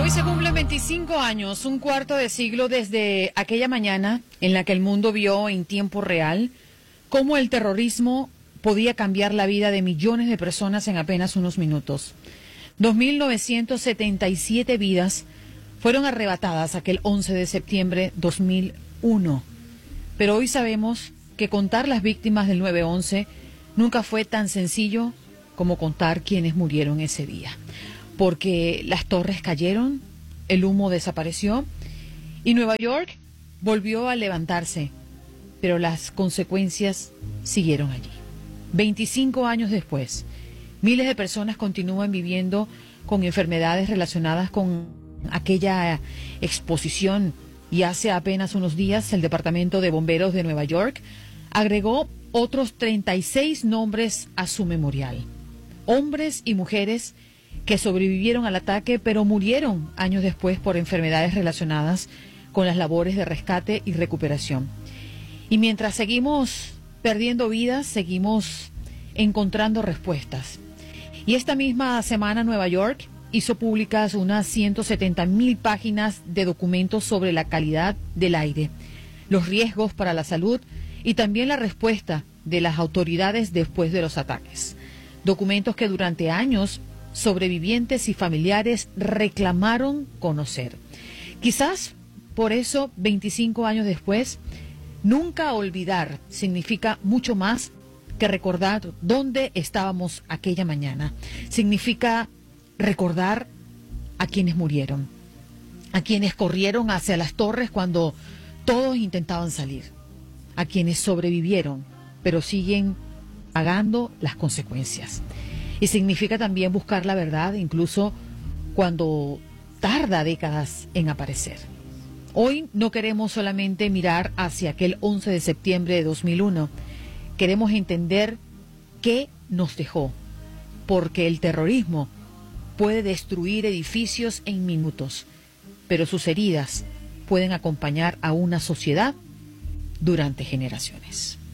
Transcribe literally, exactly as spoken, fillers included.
Hoy se cumplen veinticinco años, un cuarto de siglo desde aquella mañana en la que el mundo vio en tiempo real cómo el terrorismo podía cambiar la vida de millones de personas en apenas unos minutos. dos mil novecientas setenta y siete vidas fueron arrebatadas aquel once de septiembre de dos mil uno. Pero hoy sabemos que contar las víctimas del nueve once nunca fue tan sencillo como contar quienes murieron ese día. Porque las torres cayeron, el humo desapareció y Nueva York volvió a levantarse, pero las consecuencias siguieron allí. veinticinco años después, miles de personas continúan viviendo con enfermedades relacionadas con aquella exposición y hace apenas unos días el Departamento de Bomberos de Nueva York agregó otros treinta y seis nombres a su memorial. Hombres y mujeres que sobrevivieron al ataque, pero murieron años después por enfermedades relacionadas con las labores de rescate y recuperación. Y mientras seguimos perdiendo vidas, seguimos encontrando respuestas. Y esta misma semana Nueva York hizo públicas unas ciento setenta mil páginas de documentos sobre la calidad del aire, los riesgos para la salud y también la respuesta de las autoridades después de los ataques. Documentos que durante años sobrevivientes y familiares reclamaron conocer. Quizás por eso, veinticinco años después, nunca olvidar significa mucho más que recordar dónde estábamos aquella mañana. Significa recordar a quienes murieron, a quienes corrieron hacia las torres cuando todos intentaban salir, a quienes sobrevivieron, pero siguen pagando las consecuencias. Y significa también buscar la verdad, incluso cuando tarda décadas en aparecer. Hoy no queremos solamente mirar hacia aquel once de septiembre de dos mil uno. Queremos entender qué nos dejó, porque el terrorismo puede destruir edificios en minutos, pero sus heridas pueden acompañar a una sociedad durante generaciones.